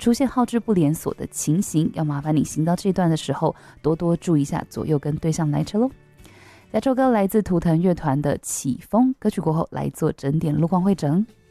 出现号志不连锁的情形，要麻烦你行到这段的时候多多注意一下左右跟对向来车咯。下首歌来自图腾乐团的起风，歌曲过后来做整点路况会诊。